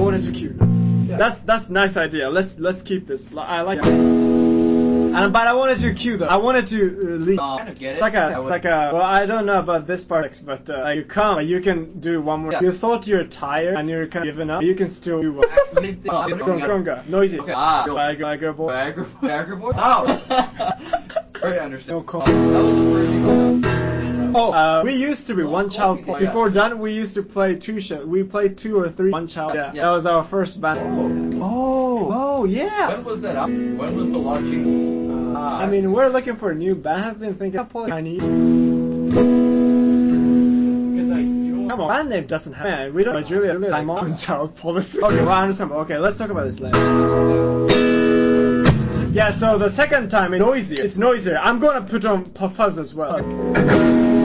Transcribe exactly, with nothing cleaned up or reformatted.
wanted to cue. Yeah. That's that's nice idea. Let's let's keep this. I like. And, but I wanted to cue though. I wanted to uh, leave. Uh, I kind of get it. Like a, Yeah, like a, well, I don't know about this part, but uh, like you come, you can do one more. Yeah. You thought you're tired and you're kind of giving up. You can still do one. Gonga, gonga, noisy. Okay. Ah. Viagra, Viagra boy. Viagra, Viagra boy? Oh! Very understandable. No call. That was the first thing I Oh, uh, we used to be one child. Oh, yeah. Before done, we used to play two shows. We played two or three one child. Yeah, Yeah. that was our first band. Oh, oh, yeah. When was that up? When was the launching? Uh, I mean, we're looking for a new band. I've been thinking, Chinese. Come on, band name doesn't have. Man, we don't. But Julia, Julia, I'm on child policy. Okay, well, I understand. Okay, let's talk about this later. Yeah, so the second time it's noisier. It's noisier. I'm gonna put on fuzz as well.